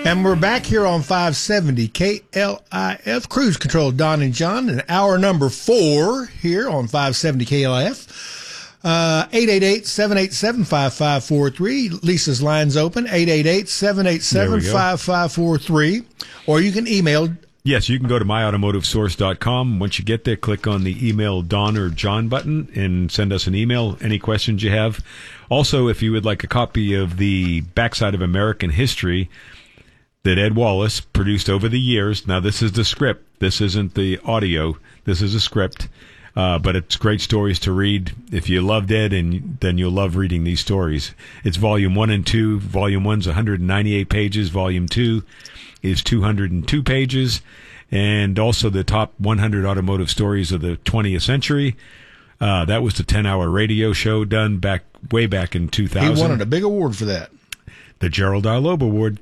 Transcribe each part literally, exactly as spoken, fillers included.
And we're back here on five seventy K L I F, Cruise Control, Don and John, and hour number four here on five seventy K L I F. Uh, eight eight eight, seven eight seven, five five four three. Lisa's line's open, eight eight eight, seven eight seven, five five four three. Or you can email. Yes, you can go to my automotive source dot com. Once you get there, click on the email Don or John button and send us an email, any questions you have. Also, if you would like a copy of the Backside of American History that Ed Wallace produced over the years. Now, this is the script. This isn't the audio. This is a script. Uh, but it's great stories to read. If you loved Ed, and then you'll love reading these stories. It's volume one and two. Volume one's one hundred ninety-eight pages. Volume two is two hundred two pages. And also the top one hundred automotive stories of the twentieth century. Uh, that was the ten-hour radio show done back way back in two thousand. He wanted a big award for that. The Gerald R. Loeb Award.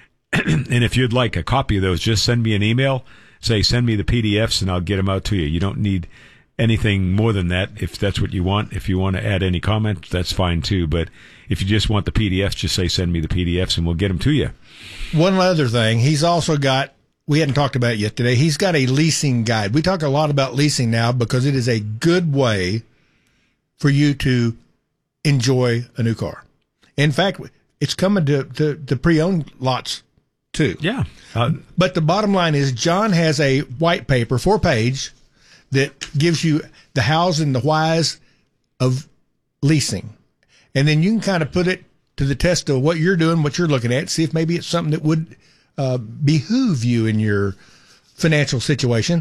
And if you'd like a copy of those, just send me an email. Say, send me the P D Fs, and I'll get them out to you. You don't need anything more than that if that's what you want. If you want to add any comments, that's fine too. But if you just want the P D Fs, just say, send me the P D Fs, and we'll get them to you. One other thing, he's also got, we hadn't talked about it yet today, he's got a leasing guide. We talk a lot about leasing now because it is a good way for you to enjoy a new car. In fact, it's coming to, to, to pre-owned lots too. Yeah. Uh, but the bottom line is John has a white paper, four page, that gives you the hows and the whys of leasing. And then you can kind of put it to the test of what you're doing, what you're looking at, see if maybe it's something that would uh, behoove you in your financial situation.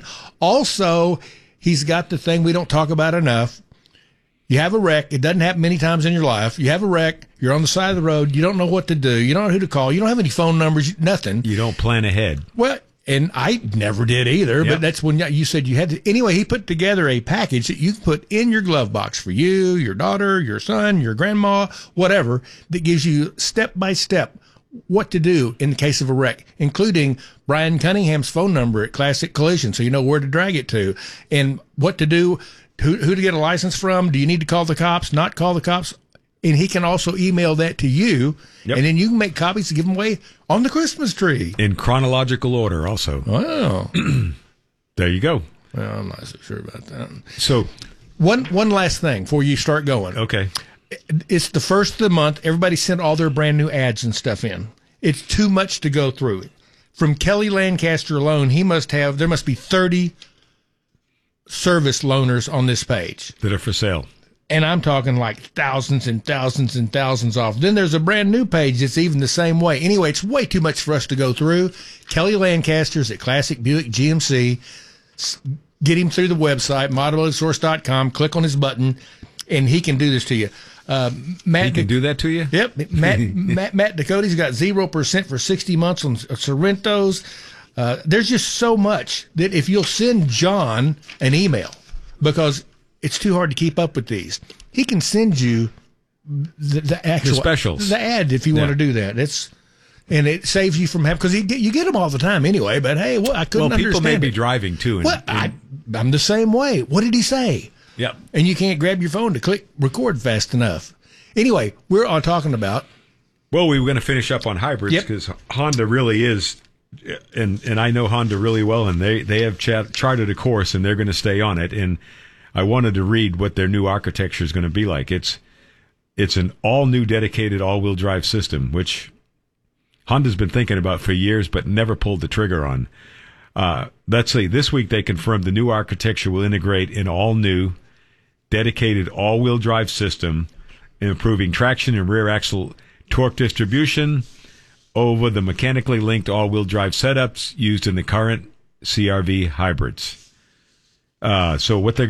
Also, he's got the thing we don't talk about enough. You have a wreck. It doesn't happen many times in your life. You have a wreck. You're on the side of the road. You don't know what to do. You don't know who to call. You don't have any phone numbers, nothing. You don't plan ahead. Well, and I never did either, Yep. but that's when you said you had to. Anyway, he put together a package that you can put in your glove box for you, your daughter, your son, your grandma, whatever, that gives you step by step what to do in the case of a wreck, including Brian Cunningham's phone number at Classic Collision, so you know where to drag it to, and what to do, who, who to get a license from. Do you need to call the cops, not call the cops? And he can also email that to you, Yep. and then you can make copies to give them away on the Christmas tree. In chronological order also. Wow. There you go. Well, I'm not so sure about that. So, One one last thing before you start going. okay. It's the first of the month. Everybody sent all their brand new ads and stuff in. It's too much to go through. From Kelly Lancaster alone, he must have, there must be thirty service loaners on this page. That are for sale. And I'm talking like thousands and thousands and thousands off. Then there's a brand new page that's even the same way. Anyway, it's way too much for us to go through. Kelly Lancaster's at Classic Buick G M C. Get him through the website, my automotive source dot com. Click on his button, and he can do this to you. Uh, Matt He can do that to you? Yep. Matt, Matt, Matt Dakota's got zero percent for sixty months on Sorrentos. Uh, there's just so much that if you'll send John an email, because it's too hard to keep up with these, he can send you the, the actual The specials. the ad if you Yeah. want to do that. It's and it saves you from having, because you get, you get them all the time anyway. But hey, well, I couldn't Well, people understand may be it. driving too. And, Well, I, I'm the same way. What did he say? Yep. And you can't grab your phone to click record fast enough. Anyway, we're all talking about. Well, we were going to finish up on hybrids Yep. because Honda really is, and and I know Honda really well, and they, they have chat, charted a course, and they're going to stay on it. And I wanted to read what their new architecture is going to be like. It's it's an all-new dedicated all-wheel drive system, which Honda's been thinking about for years but never pulled the trigger on. Uh, let's see, this week they confirmed the new architecture will integrate an all-new dedicated all-wheel drive system, improving traction and rear axle torque distribution over the mechanically linked all-wheel drive setups used in the current C R V hybrids. Uh, so what they're